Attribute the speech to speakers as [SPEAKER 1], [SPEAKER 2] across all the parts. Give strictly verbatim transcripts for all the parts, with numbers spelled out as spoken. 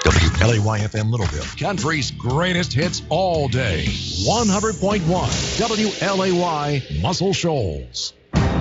[SPEAKER 1] W L A Y F M Littleville, country's greatest hits all day. one hundred point one W L A Y Muscle Shoals.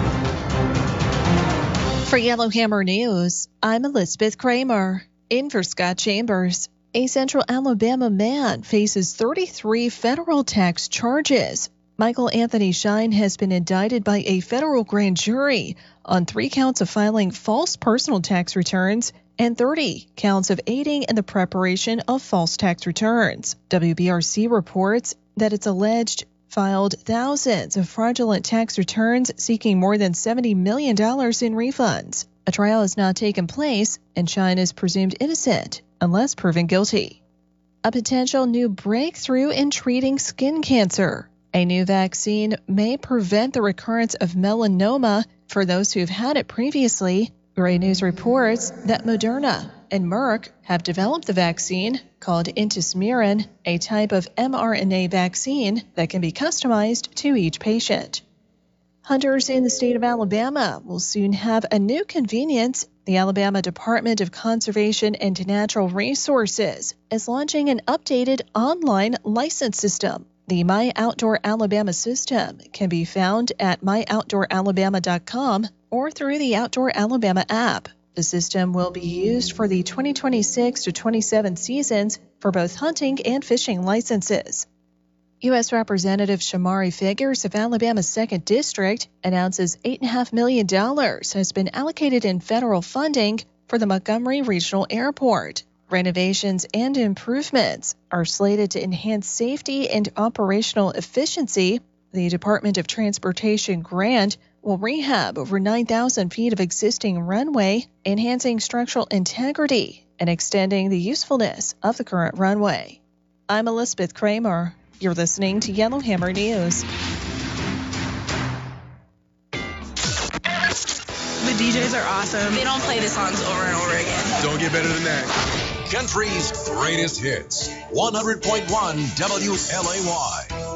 [SPEAKER 2] For Yellowhammer News, I'm Elizabeth Kramer. In for Scott Chambers, a Central Alabama man faces thirty-three federal tax charges. Michael Anthony Shine has been indicted by a federal grand jury on three counts of filing false personal tax returns and thirty counts of aiding in the preparation of false tax returns. W B R C reports that it's alleged filed thousands of fraudulent tax returns seeking more than seventy million dollars in refunds. A trial has not taken place, and Shine is presumed innocent unless proven guilty. A potential new breakthrough in treating skin cancer. A new vaccine may prevent the recurrence of melanoma for those who've had it previously. Gray News reports that Moderna and Merck have developed the vaccine called Intismeran, a type of mRNA vaccine that can be customized to each patient. Hunters in the state of Alabama will soon have a new convenience. The Alabama Department of Conservation and Natural Resources is launching an updated online license system. The My Outdoor Alabama system can be found at my outdoor alabama dot com or through the Outdoor Alabama app. The system will be used for the twenty twenty-six to twenty-seven seasons for both hunting and fishing licenses. U S Representative Shamari Figures of Alabama's second District announces eight point five million dollars has been allocated in federal funding for the Montgomery Regional Airport. Renovations and improvements are slated to enhance safety and operational efficiency. The Department of Transportation grant will rehab over nine thousand feet of existing runway, enhancing structural integrity and extending the usefulness of the current runway. I'm Elizabeth Kramer. You're listening to Yellowhammer News.
[SPEAKER 3] The D Js are awesome. They don't play the songs over and over again.
[SPEAKER 1] Don't get better than that. Country's greatest hits. one hundred point one W L A Y.